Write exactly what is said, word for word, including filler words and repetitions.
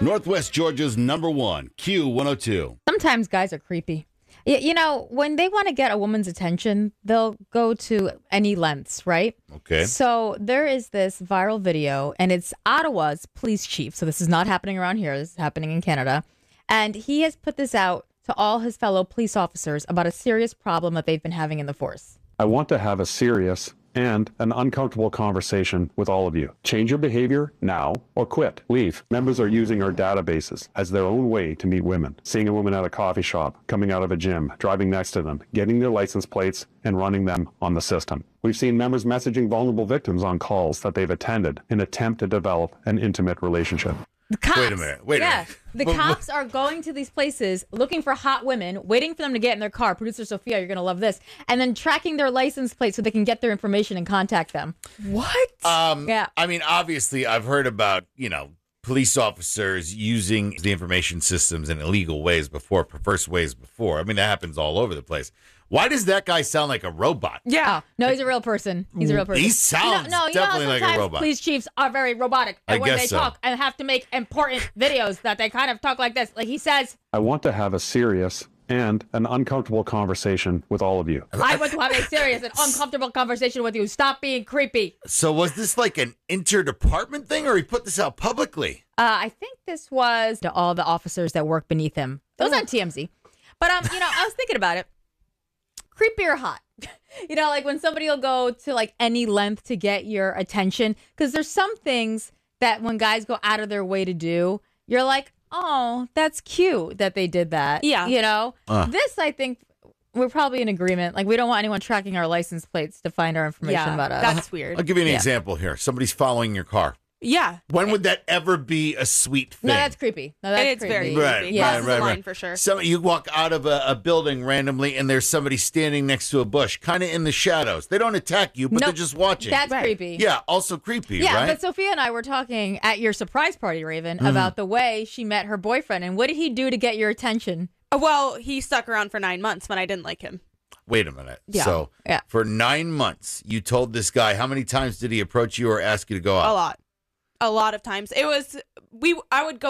Northwest Georgia's number one, Q one oh two. Sometimes guys are creepy. Y- You know, when they want to get a woman's attention, they'll go to any lengths, right? Okay. So there is this viral video, and it's Ottawa's police chief. So this is not happening around here. This is happening in Canada. And he has put this out to all his fellow police officers about a serious problem that they've been having in the force. I want to have a serious and an uncomfortable conversation with all of you. Change your behavior now or quit. Leave. Members are using our databases as their own way to meet women. Seeing a woman at a coffee shop, coming out of a gym, driving next to them, getting their license plates, and running them on the system. We've seen members messaging vulnerable victims on calls that they've attended in attempt to develop an intimate relationship. The cops. Wait a minute. Wait a yeah, minute. The But- cops are going to these places looking for hot women, waiting for them to get in their car. Producer Sophia, you're going to love this. And then tracking their license plates so they can get their information and contact them. What? Um, Yeah. I mean, obviously, I've heard about, you know, police officers using the information systems in illegal ways before, perverse ways before. I mean, that happens all over the place. Why does that guy sound like a robot? Yeah. Oh, no, he's a real person. He's a real person. He sounds you know, no, you know how definitely like a sometimes robot. police chiefs are very robotic. And I when guess they so. talk and have to make important videos that they kind of talk like this. Like he says, I want to have a serious and an uncomfortable conversation with all of you. I want to have a serious and uncomfortable conversation with you. Stop being creepy. So was this like an interdepartment thing, or he put this out publicly? Uh, I think this was to all the officers that work beneath him. It was on T M Z. But, um, you know, I was thinking about it. Creepy or hot? You know, like when somebody will go to like any length to get your attention. Because there's some things that when guys go out of their way to do, you're like, oh, that's cute that they did that. Yeah. You know, Uh. this, I think we're probably in agreement. Like, we don't want anyone tracking our license plates to find our information Yeah, about us. that's weird. I'll give you an Yeah. example here. Somebody's following your car. Yeah. When would that ever be a sweet thing? No, that's creepy. No, that's And it's creepy. very Right, creepy. right, Crosses right, the line right. for sure. Some you walk out of a, a building randomly, and there's somebody standing next to a bush, kind of in the shadows. They don't attack you, but Nope. they're just watching. That's Right. creepy. yeah, also creepy, Yeah, right? but Sophia and I were talking at your surprise party, Raven, Mm-hmm. about the way she met her boyfriend. And what did he do to get your attention? Uh, Well, he stuck around for nine months when I didn't like him. Wait a minute. Yeah. So Yeah. for nine months, you told this guy, how many times did he approach you or ask you to go out? A lot. A lot of times. It was, we. I would go